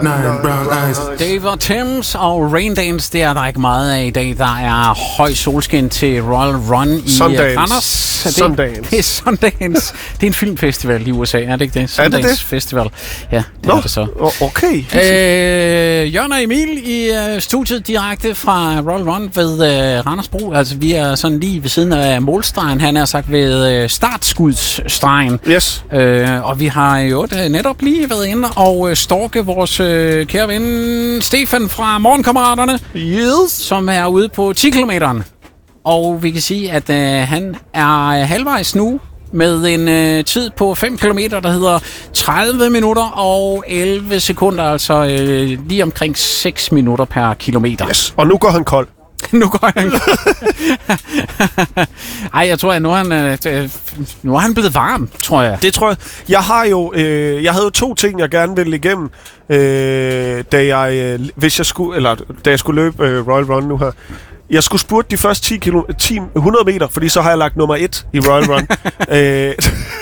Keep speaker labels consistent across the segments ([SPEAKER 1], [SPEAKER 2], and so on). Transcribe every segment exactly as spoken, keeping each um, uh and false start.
[SPEAKER 1] nine brown eyes.
[SPEAKER 2] Dave og Thames og Raindance, det er der ikke meget af i dag. Der er høj solskin til Royal Run i
[SPEAKER 3] Sundance.
[SPEAKER 2] Randers. Det,
[SPEAKER 3] Sundance.
[SPEAKER 2] Det er Sundance. Det er en filmfestival i U S A, er det ikke det? Sundance
[SPEAKER 3] er det det?
[SPEAKER 2] Festival. Ja, det
[SPEAKER 3] Nå,
[SPEAKER 2] er det så.
[SPEAKER 3] Okay.
[SPEAKER 2] Øh, Jørgen og Emil i uh, studiet direkte fra Royal Run ved uh, Randersbro. Altså, vi er sådan lige ved siden af målstregen. Han er sagt ved uh, startskudsstregen.
[SPEAKER 3] Yes.
[SPEAKER 2] Øh, og vi har jo uh, netop lige været inde og uh, stalke vores uh, kære ven Stefan fra Morgenkammeraterne.
[SPEAKER 3] Yes.
[SPEAKER 2] Som er ude på ti kilometer. Og vi kan sige, at uh, han er halvvejs nu med en øh, tid på fem kilometer, der hedder tredive minutter og elleve sekunder, altså øh, lige omkring seks minutter per kilometer.
[SPEAKER 3] Yes. Og nu går han kold.
[SPEAKER 2] nu går han Ej, jeg tror, at nu er han, øh, nu er han blevet varm, tror jeg.
[SPEAKER 3] Det tror jeg. Jeg har jo, øh, jeg havde jo to ting, jeg gerne ville igennem, øh, da jeg, øh, hvis jeg skulle, eller da jeg skulle løbe øh, Royal Run nu her. Jeg skulle spurte de første ti kilo, ti, hundrede meter, fordi så har jeg lagt nummer et i Royal Run. øh,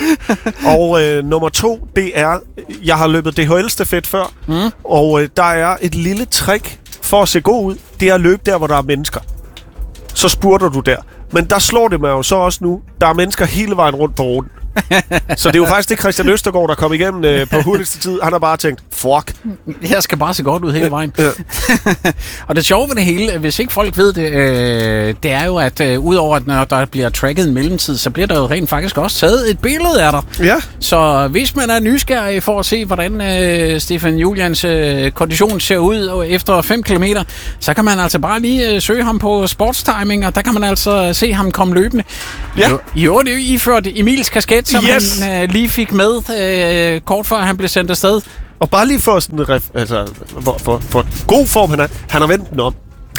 [SPEAKER 3] og øh, nummer to, det er, jeg har løbet D H L-stafet før, mm. og øh, der er et lille trick for at se god ud. Det er at løbe der, hvor der er mennesker. Så spurter du der. Men der slår det mig jo så også nu, der er mennesker hele vejen rundt på ruten. Så det er jo faktisk det Christian Østergaard, der kom igennem øh, på hurtigste tid. Han har bare tænkt, fuck.
[SPEAKER 2] Jeg skal bare se godt ud hele vejen.
[SPEAKER 3] Ja.
[SPEAKER 2] Og det sjove ved det hele, hvis ikke folk ved det, øh, det er jo, at øh, udover at når der bliver tracket en mellemtid, så bliver der jo rent faktisk også taget et billede af dig.
[SPEAKER 3] Ja.
[SPEAKER 2] Så hvis man er nysgerrig for at se, hvordan øh, Stefan Julians øh, kondition ser ud efter fem kilometer, så kan man altså bare lige øh, søge ham på sportstiming, og der kan man altså se ham komme løbende.
[SPEAKER 3] Ja.
[SPEAKER 2] Jo, i øvrigt iført Emils kasket, som
[SPEAKER 3] yes.
[SPEAKER 2] han øh, lige fik med øh, kort før han blev sendt afsted.
[SPEAKER 3] Og bare lige for sådan ref, altså, for, for, for god form han er, han har vendt den om.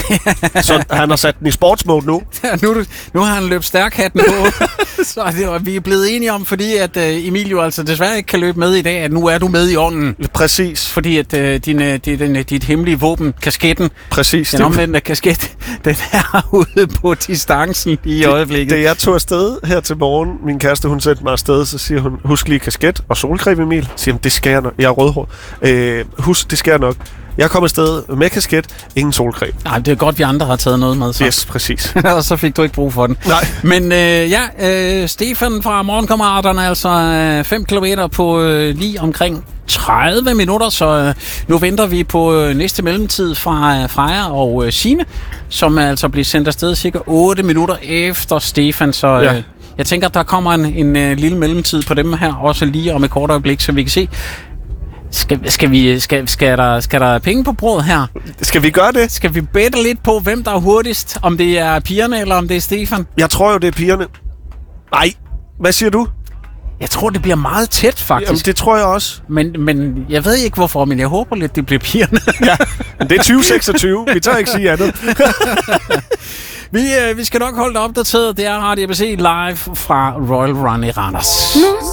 [SPEAKER 3] Så han har sat den i sportsmode nu.
[SPEAKER 2] Ja, nu, nu har han løbet stærkhatten på. Så det var, vi er blevet enige om, fordi at uh, Emil jo altså desværre ikke kan løbe med i dag, at nu er du med i ånden.
[SPEAKER 3] Præcis.
[SPEAKER 2] Fordi at uh, din, uh, din, dit hemmelige våben, kasketten,
[SPEAKER 3] præcis,
[SPEAKER 2] den omvendte kasket, den er ude på distancen i
[SPEAKER 3] det,
[SPEAKER 2] øjeblikket.
[SPEAKER 3] Da jeg tog afsted her til morgen, min kæreste, hun sendte mig afsted, så siger hun, husk lige kasket og solcreme, Emil. Så siger hun, det skal jeg nok. Jeg er rødhåret. Øh, husk, det skal jeg nok. Jeg kom afsted med kasket, ingen solcreme.
[SPEAKER 2] Nej, det er godt, vi andre har taget noget med. Så.
[SPEAKER 3] Yes, præcis.
[SPEAKER 2] Og så fik du ikke brug for den.
[SPEAKER 3] Nej.
[SPEAKER 2] Men øh, ja, øh, Stefan fra Morgenkammeraterne, altså fem øh, kilometer på øh, lige omkring tredive minutter, så øh, nu venter vi på øh, næste mellemtid fra øh, Freja og øh, Signe, som altså bliver sendt afsted cirka otte minutter efter Stefan, så øh, ja. Jeg tænker, der kommer en, en øh, lille mellemtid på dem her, også lige om et kort øjeblik, så vi kan se. Skal, skal, vi, skal, skal, der, skal der penge på brød her?
[SPEAKER 3] Skal vi gøre det?
[SPEAKER 2] Skal vi bette lidt på, hvem der er hurtigst? Om det er pigerne, eller om det er Stefan?
[SPEAKER 3] Jeg tror jo, det er pigerne. Nej, hvad siger du?
[SPEAKER 2] Jeg tror, det bliver meget tæt, faktisk.
[SPEAKER 3] Jamen, det tror jeg også.
[SPEAKER 2] Men, men jeg ved ikke, hvorfor, men jeg håber lidt, det bliver pigerne.
[SPEAKER 3] Ja, men det er tyve seksogtyve. Vi tør ikke sige andet.
[SPEAKER 2] vi, øh, vi skal nok holde dig opdateret. Det er Radio A B C live fra Royal Run i Randers.